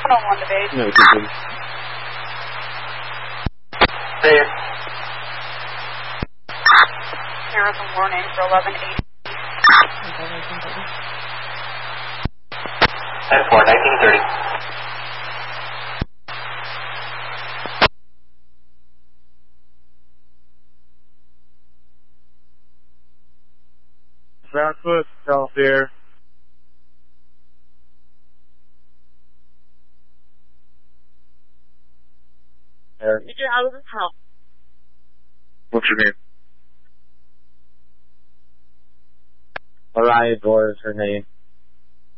701 to base. No, continue. There. Here is a warning for 1180. 10-4, 1930. Southwest, South Air. Major, how does this help? What's your name? Mariah Gore is her name.